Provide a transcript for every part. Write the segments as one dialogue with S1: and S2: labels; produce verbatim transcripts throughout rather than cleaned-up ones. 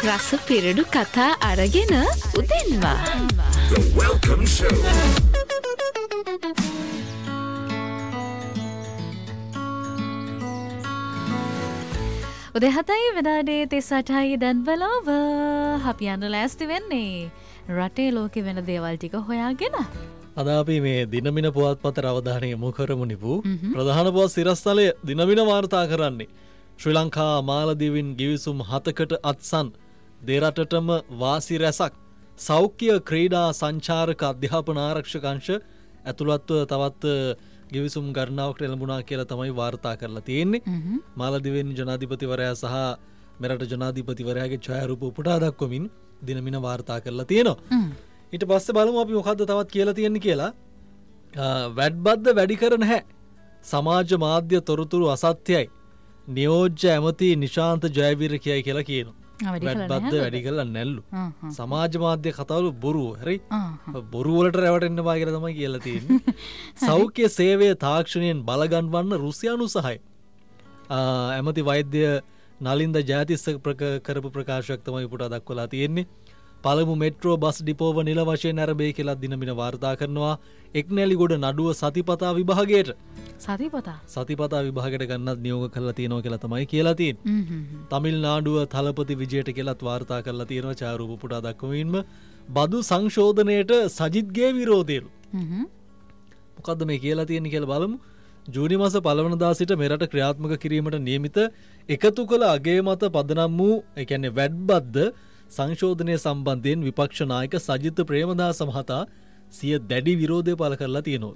S1: රස පිරඩු කතා අරගෙන උදෙන්වා.
S2: The Welcome Show.
S3: උදේ හතයි වෙනාඩේ තිස් අටයි දැන්වලව අපි යන්න ලෑස්ති වෙන්නේ රටේ ලෝකෙ වෙන දේවල් ටික හොයාගෙන.
S4: අද අපි මේ දිනමින පුවත්පතට අවධානය යොමු කරමු නිපු. ප්‍රධාන පුවත් සිරස්තලය දිනමින වාර්තා කරන්නේ ශ්‍රී ලංකා මාලදීවින් ගිවිසුම් හතකට අත්සන් දෙරටටම වාසි රැසක් සෞඛ්‍ය ක්‍රීඩා සංචාරක අධ්‍යාපන ආරක්ෂක අංශ ඇතුළත්ව තවත් ගිවිසුම් ගණනාවකට එළඹුණා කියලා තමයි වාර්තා කරලා තියෙන්නේ. මාලදීවෙන් ජනාධිපතිවරයා සහ මෙරට ජනාධිපතිවරයාගේ ඡායාරූප උපුටා දක්වමින් දිනමින වාර්තා කරලා තියෙනවා. ඊට පස්සේ බලමු අපි මොකද්ද තවත් කියලා තියෙන්නේ කියලා. වැඩබද්ද වැඩි කර නැහැ. සමාජ මාධ්‍ය තොරතුරු අසත්‍යයි. නියෝජ්‍ය ඇමති නිශාන්ත ජයවීර කියයි කියලා කියනවා. වැඩබද්ද වැඩි කරලා නැල්ලු. සමාජ මාධ්‍ය කතාවල බොරු හරි. බොරු වලට රැවටෙන්න බා කියලා තමයි කියලා තියෙන්නේ. සෞඛ්‍ය සේවය තාක්ෂණයෙන් බලගන්වන්න රුසියානු සහාය. ඇමති වෛද්‍ය නලින්ද ජයතිස්ස කරපු ප්‍රකාශයක් තමයි පුටා දක්වලා තියෙන්නේ. පළමු මෙට්‍රෝ බස් ඩිපෝව නිල වශයෙන් ආරම්භය කියලා දිනමින වාර්තා කරනවා. එක්නැලිගොඩ නඩුව සතිපතා විභාගයට
S3: සතිපතා
S4: සතිපතා විභාගයට ගන්නත් නියෝග කරලා තියෙනවා කියලා තමයි කියලා තියෙන්නේ. තමිල්නාඩුව තලපති විජයට කියලාත් වාර්තා කරලා තියෙනවා ඡායාරූප පුටා දක්වමින්ම. බදු සංශෝධනයට සජිත්ගේ විරෝධයලු. මොකද්ද මේ කියලා තියෙන්නේ කියලා බලමු. ජූනි මාස පළවෙනිදා සිට මෙරට ක්‍රියාත්මක කිරීමට නියමිත එකතු කළ අගය මත පදනම් වූ ඒ කියන්නේ වැඩබද්ද සංශෝධනය සම්බන්ධයෙන් විපක්ෂ නායක සජිත් ප්‍රේමදාස මහතා සිය දැඩි විරෝධය පළ කරලා තියෙනවා.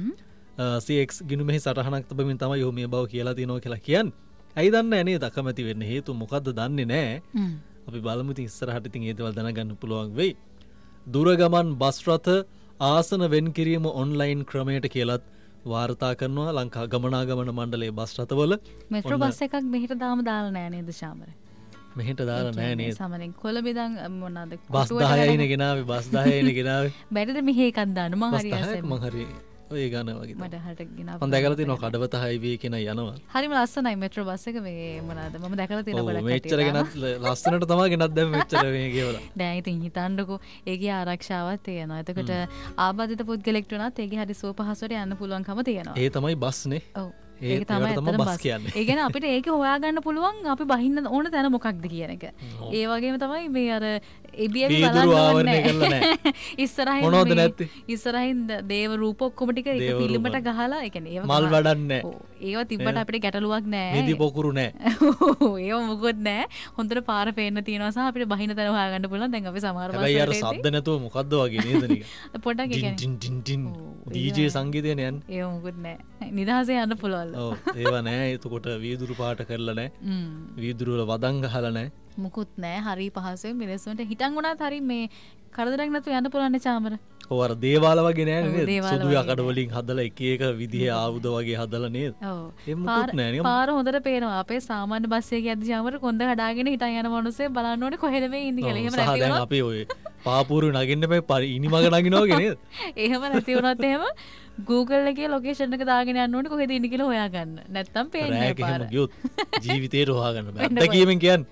S4: සී එක්ස් ගිණුමෙහි සටහනක් තබමින් තමයි ඔහු මේ බව කියලා තියෙනවා කියලා කියන්නේ. ඇයි දන්නේ නැහැ නේද අකමැති වෙන්න හේතුව මොකද්ද දන්නේ නැහැ. අපි බලමු ඉතින් ඉස්සරහට ඉතින් ඒ දේවල් දැනගන්න පුළුවන් වෙයි. දුර ගමන් බස් රථ ආසන වෙන් කිරීම ඔන්ලයින් ක්‍රමයට කියලාත් වාර්තා කරනවා ලංකා ගමනාගමන මණ්ඩලයේ බස් රථවල.
S3: මෙට්‍රෝ බස් එකක් මෙහෙට දාම දාලා නැහැ නේද ශාමර?
S4: මෙහෙට දාලා නැහැ නේද?
S3: සමහරෙන් කොළඹ ඉඳන් මොනවාද?
S4: බස් දහයයි නේ ගෙනාවේ බස් දහයයි නේ ගෙනාවේ.
S3: බැරිද මෙහෙ එකක් දාන්න මම හරි ආසයි.
S4: මම හරි ඔය ගාන වගේ.
S3: මට හරට ගෙනාවා.
S4: මම දැකලා තියෙනවා කඩවත හයිවේ කියන යනවා.
S3: හරිම ලස්සනයි මෙට්‍රෝ බස් එක මේ මොනවාද? මම දැකලා තියෙනවා ගොඩක්
S4: කටියට. මෙච්චර ගෙනත් ලස්සනට තමයි ගෙනත් දැන් මෙච්චර මේ කියවලා.
S3: දැන් ඉතින් හිතන්නකෝ ඒකේ ආරක්ෂාවක් තියෙනවා. එතකොට ආබාධිත පුද්ගලෙක්ට උනත් ඒකේ හරි සුව පහසුවට යන්න පුළුවන්කම තියෙනවා.
S4: ඒ තමයි බස් නේ.
S3: ඔව්. ඒක තමයි බස් කියන්නේ. ඒ කියන්නේ අපිට ඒක හොයාගන්න පුළුවන් අපි බහින්න ඕන තැන මොකක්ද කියන එක. ඒ වගේම තමයි මේ අර එබිඑස් බලන්න ඉස්සරහින්
S4: මොනවද නැත්තේ?
S3: ඉස්සරහින් දේව රූප ඔක්කොම ටික එක පිළිමට ගහලා ඒ කියන්නේ ඒව
S4: මල් වඩන්නේ නැහැ.
S3: ඒව තිබ්බට අපිට ගැටලුවක් නැහැ.
S4: නිදි පොකුරු නැහැ.
S3: ඒව මොකොත් නැහැ. හොඳට පාර පේන්න තියෙනවා සහ අපිට බහින්න තැන හොයාගන්න පුළුවන්. දැන් අපි සමහර බස්
S4: හැබැයි අර සද්ද නැතුව මොකද්ද වගේ නේද නික.
S3: පොඩ්ඩක් ඒ කියන්නේ
S4: ටින් ටින් ටින් ඩීජේ සංගීතය නේ යන්නේ.
S3: ඒව මොකොත් නැහැ. නිදහසේ යන්න පුළුවන්.
S4: ඔව් ඒව නෑ. එතකොට වීදුරු පාට කරලා නෑ. වීදුරු වල වදන් ගහලා නෑ.
S3: මුකුත් නෑ. හරි පහසුවෙන් මිනිස්සුන්ට හිටන් උනත් හරි මේ කරදරයක් නැතුව යන්න පුළුවන් නේ චාමර.
S4: ඔව් අර දේවාල වගේ නෑ නේද? සුදු යකඩ වලින් හදලා එක එක විදිහේ ආයුධ වගේ හදලා නේද?
S3: ඔව්.
S4: ඒ මුකුත් නෑ නේ.
S3: පාර හොඳට පේනවා. අපේ සාමාන්‍ය බස් එකේ යද්දි චාමර කොන්ද කඩාගෙන හිටන් යන මිනිස්සේ බලන්න ඕනේ කොහෙද මේ ඉන්නේ කියලා. එහෙම නැති
S4: වුණා. අපි ඔය පාපුරු නගින්න බෑ ඉනිමග නගිනවා වගේ නේද?
S3: එහෙම නැති වුණත් එහෙම Google එකේ ලොකේෂන් එක දාගෙන යන්න ඕනේ කොහෙද ඉන්නේ කියලා හොයාගන්න. නැත්තම් පේන්නේ නැහැ පාර.
S4: රෑක එහෙම ගියොත් ජීවිතේට හොයාගන්න බෑ. අත්දැකීමෙන් කියන්නේ.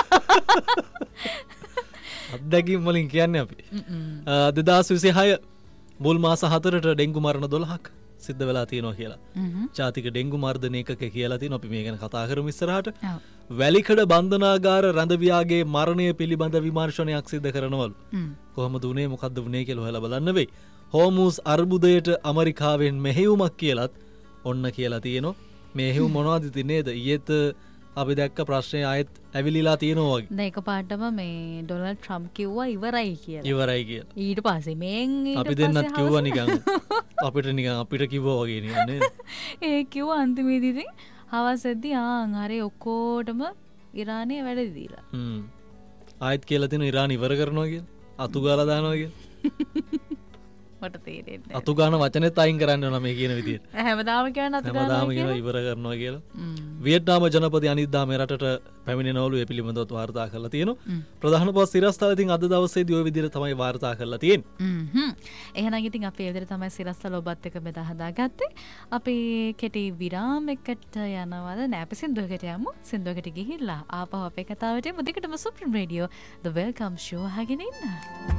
S4: අත්දැකීම් වලින් කියන්නේ අපි. දෙදාස් විසිහය මුල් මාස හතරට ඩෙන්ගු මරණ දොළහක් සිද්ධ වෙලා තියෙනවා කියලා. ජාතික ඩෙන්ගු මර්ධන ඒකක කියලා තියෙනවා. අපි මේ ගැන කතා කරමු ඉස්සරහට. වැලිකඩ බන්ධනාගාර රැඳවියාගේ මරණය පිළිබඳ විමර්ශනයක් සිද්ධ කරනවලු. කොහොමද උනේ මොකද්ද උනේ කියලා හොයලා බලන්න වෙයි. හෝමුස් අර්බුදයට ඇමරිකාවෙන් මෙහෙයුමක් කියලත් ඔන්න කියලා තියෙනවා. මෙහෙයුම මොනවද ඉතින් නේද? ඊයේත් අපි දැක්ක ප්‍රශ්නේ ආයෙත් ඇවිලිලා තියෙනවා වගේ.
S3: දැන් එකපාරටම මේ ඩොනල්ඩ් ට්‍රම්ප් කිව්වා ඉවරයි කියලා.
S4: ඉවරයි කියලා.
S3: ඊට පස්සේ මෙන් ඊට
S4: අපි දෙන්නත් කිව්වා නිකන් අපිට නිකන් අපිට කිව්වා වගේ නිකන් නේද?
S3: ඒ කිව්වා අන්තිමේදී ඉතින් හවසෙද්දී ආන් හරි ඔක්කොටම ඉරානයේ වැඩ දීලා.
S4: හ්ම්. ආයෙත් කියලා තියෙනවා ඉරාන ඉවර කරනවා කියලා. අතු ගාලා දානවා කියලා.
S3: මට තේරෙන්නේ
S4: අතු ගන්න වචනෙත් අයින් කරන්න ඕන මේ කියන විදිහට.
S3: හැමදාම කියන අතු ගන්න
S4: හැමදාම කියන ඉවර කරනවා කියලා. වියට්නාම ජනපති අනිද්දා මේ රටට පැමිණෙනවලු ඒ පිළිබඳව වාර්තා කරලා තියෙනවා. ප්‍රධාන පොත් සිරස්තල ඉතින් අද දවසේදී ওই විදිහට තමයි වාර්තා කරලා තියෙන්නේ.
S3: හ්ම්. එහෙනම් ඉතින් අපි ඒ විදිහට තමයි සිරස්තල ඔබත් එක්ක බෙදා හදාගත්තේ. අපි කෙටි විරාමයකට යනවාද නෑ අපි සින්දුවකට යමු. සින්දුවකට ගිහිල්ලා ආපහු අපේ කතාවට මුදිකටම supreme radio The Welcome Show අහගෙන ඉන්න.